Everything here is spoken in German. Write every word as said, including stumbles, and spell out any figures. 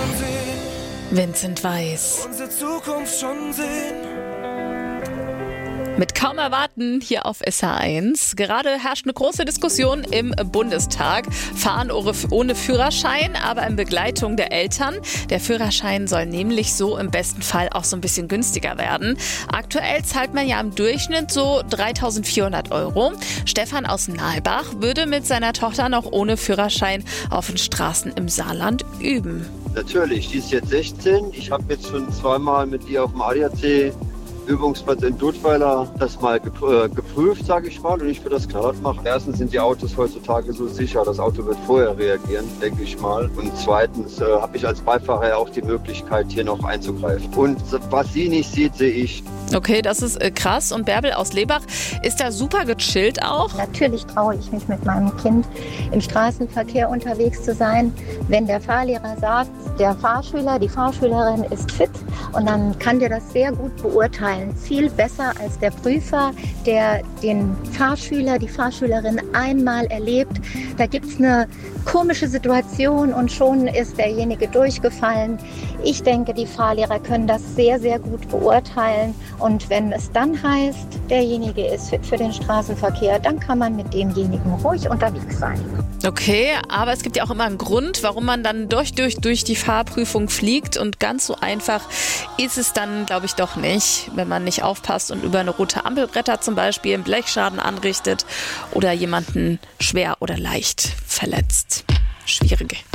sehen. Vincent Weiss. Unsere Zukunft schon sehen. Mit kaum erwarten hier auf S H eins. Gerade herrscht eine große Diskussion im Bundestag. Fahren ohne Führerschein, aber in Begleitung der Eltern. Der Führerschein soll nämlich so im besten Fall auch so ein bisschen günstiger werden. Aktuell zahlt man ja im Durchschnitt so dreitausendvierhundert Euro. Stefan aus Nalbach würde mit seiner Tochter noch ohne Führerschein auf den Straßen im Saarland üben. Natürlich, die ist jetzt sechzehn. Ich habe jetzt schon zweimal mit ihr auf dem A D A C Übungsplatz in Dudweiler das mal geprüft, sage ich mal, und ich würde das knallhart machen. Erstens sind die Autos heutzutage so sicher, das Auto wird vorher reagieren, denke ich mal. Und zweitens äh, habe ich als Beifahrer ja auch die Möglichkeit, hier noch einzugreifen. Und was sie nicht sieht, sehe ich. Okay, das ist äh, krass. Und Bärbel aus Lebach ist da super gechillt auch? Natürlich traue ich mich mit meinem Kind im Straßenverkehr unterwegs zu sein, wenn der Fahrlehrer sagt, der Fahrschüler, die Fahrschülerin ist fit, und dann kann der das sehr gut beurteilen. Viel besser als der Prüfer, der den Fahrschüler, die Fahrschülerin einmal erlebt. Da gibt es eine komische Situation und schon ist derjenige durchgefallen. Ich denke, die Fahrlehrer können das sehr, sehr gut beurteilen. Und wenn es dann heißt, derjenige ist fit für den Straßenverkehr, dann kann man mit demjenigen ruhig unterwegs sein. Okay, aber es gibt ja auch immer einen Grund, warum man dann durch, durch, durch die Fahrprüfung fliegt. Und ganz so einfach ist es dann, glaube ich, doch nicht, wenn man nicht aufpasst und über eine rote Ampel brettert, zum Beispiel einen Blechschaden anrichtet oder jemanden schwer oder leicht verletzt. Schwierige.